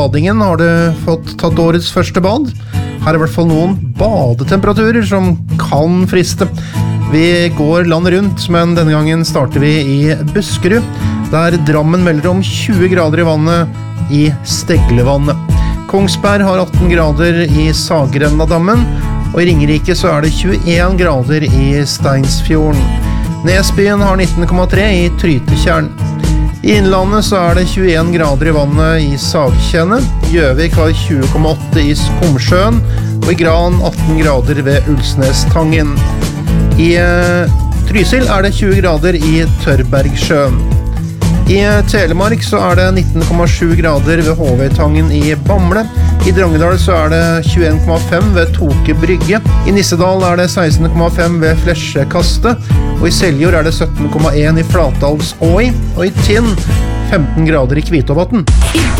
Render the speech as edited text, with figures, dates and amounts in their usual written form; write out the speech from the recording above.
Badingen, har du fått tatt årets første bad? Her er i hvert fall noen badetemperaturer som kan friste. Vi går landet rundt, men denne gangen starter vi i Buskerud, der Drammen melder om 20 grader i vannet i Steglevannet. Kongsberg har 18 grader i Sagrennadammen, og i Ringerike så er det 21 grader i Steinsfjorden. Nesbyen har 19,3 i Trytetjern. I Innlandet så er det 21 grader i vannet i Sagkjennet. Gjøvik har 20,8 i Skomsjøen, og i Gran 18 grader ved Ulsnestangen. I Trysil er det 20 grader i Tørbergsjøen. I Telemark så er det 19,7 grader ved Håvøytangen i Bamble. I Drangedal så er det 21,5 ved Toke Brygge. I Nissedal er det 16,5 ved Flesjekastet. Og i Seljord er det 17,1 i Flatdalsåi. Og i Tinn 15 grader i Kvitåvatn.